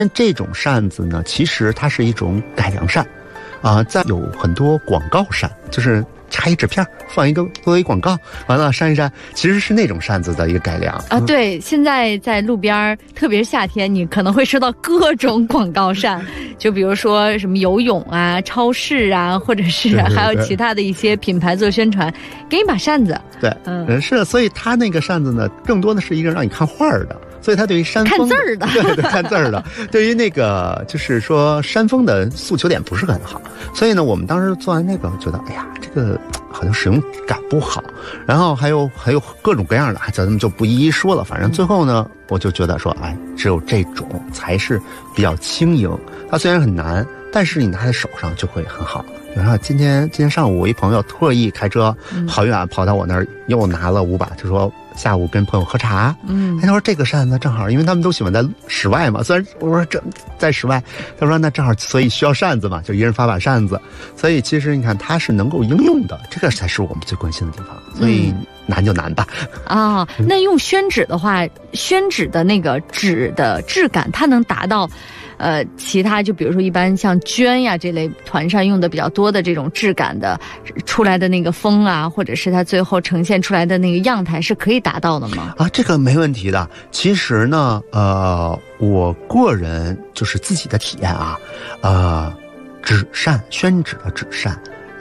这种扇子呢，其实它是一种改良扇，再有很多广告扇，就是插一纸片放一个作为广告，完了扇一扇，其实是那种扇子的一个改良啊。对，现在在路边，特别是夏天，你可能会收到各种广告扇，就比如说什么游泳啊、超市啊，或者是还有其他的一些品牌做宣传，给你把扇子。 对，是，所以它那个扇子呢，更多的是一个让你看画的。所以他对于山峰看字儿的， 对，看字儿的，对于那个就是说山峰的诉求点不是很好，所以呢，我们当时做完那个，觉得哎呀，这个好像使用感不好，然后还有各种各样的，咱们就不一一说了。反正最后呢，我就觉得说，哎，只有这种才是比较轻盈。它虽然很难，但是你拿在手上就会很好。然后今天上午，我一朋友特意开车好远跑到我那儿，又拿了5把，就说下午跟朋友喝茶。他说这个扇子正好，因为他们都喜欢在室外嘛。虽然我说这在室外，他说那正好，所以需要扇子嘛，就一人发把扇子。所以其实你看，它是能够应用的，这个才是我们最关心的地方。所以难就难吧。 那用宣纸的话，宣纸的那个纸的质感，它能达到。其他就比如说一般像绢呀这类团扇用的比较多的这种质感的出来的那个风啊，或者是它最后呈现出来的那个样态是可以达到的吗？ 这个没问题的。其实呢，我个人就是自己的体验纸扇宣纸的纸扇，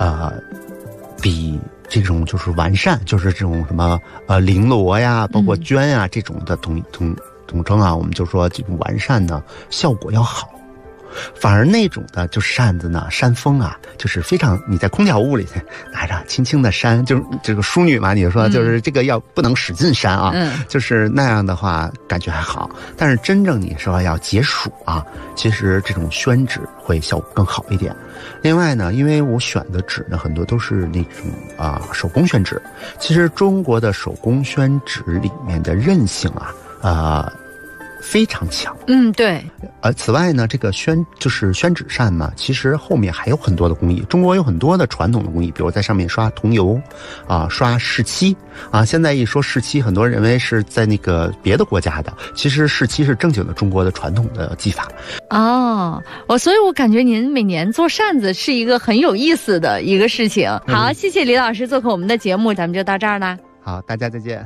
比这种就是完善，就是这种什么绫罗呀，包括绢呀这种的统称我们就说这种完善呢效果要好，反而那种的就是扇子呢，扇风就是非常你在空调屋里拿着轻轻的扇，就是这个淑女嘛，你说就是这个要不能使劲扇就是那样的话感觉还好，但是真正你说要解暑其实这种宣纸会效果更好一点。另外呢，因为我选的纸呢很多都是那种手工宣纸，其实中国的手工宣纸里面的韧性非常强。 对。 此外呢，这个宣纸扇嘛，其实后面还有很多的工艺。中国有很多的传统的工艺，比如在上面刷桐油刷柿漆现在一说柿漆，很多人认为是在那个别的国家的，其实柿漆是正经的中国的传统的技法。 所以我感觉您每年做扇子是一个很有意思的一个事情。好，谢谢李老师做客我们的节目，咱们就到这儿了。 好，大家再见。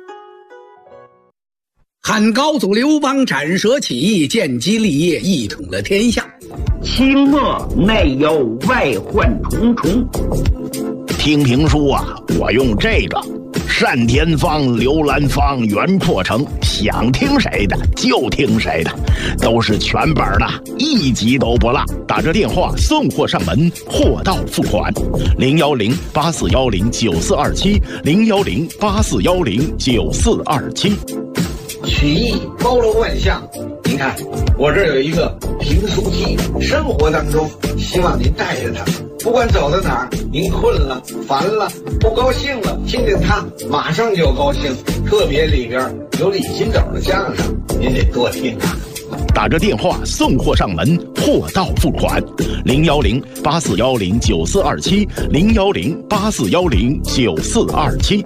汉高祖刘邦斩蛇起义，建基立业，一统了天下。 清末内忧外患重重。听评书我用这个单田芳、刘兰芳原破成，想听谁的就听谁的，都是全本的，一集都不落。打这电话送货上门，货到付款。010-8410-9427，010-8410-9427。 曲艺包罗万象，您看我这儿有一个评书机，生活当中希望您带着它，不管走到哪儿，您困了、烦了、不高兴了，听见它马上就高兴。特别里边有李金斗的相声，您得多听打着电话送货上门，货到付款。010-8410-9427，010-8410-9427。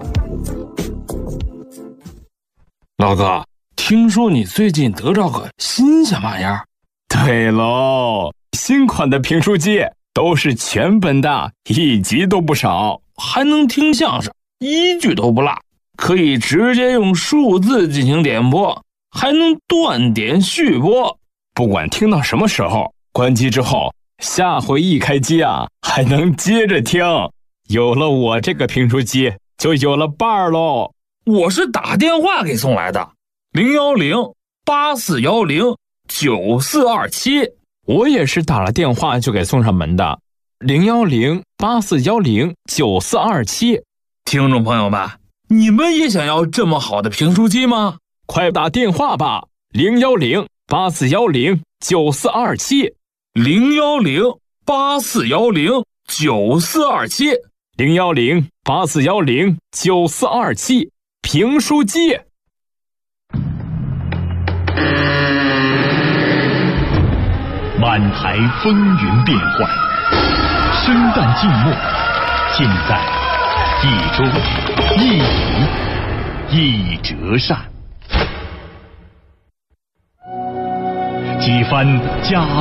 老哥，听说你最近得着个新鲜玩意儿？对喽，新款的评书机都是全本的，一集都不少，还能听相声，一句都不落，可以直接用数字进行点播，还能断点续播。不管听到什么时候，关机之后，下回一开机还能接着听。有了我这个评书机，就有了伴儿喽。我是打电话给送来的，010-8410-9427。我也是打了电话就给送上门的，010-8410-9427。听众朋友们，你们也想要这么好的评书机吗？快打电话吧，010-8410-9427， 010-8410-9427， 010-8410-9427。评书机。 满台风云变幻，生旦净末，尽在一中一笔一折扇。 几番家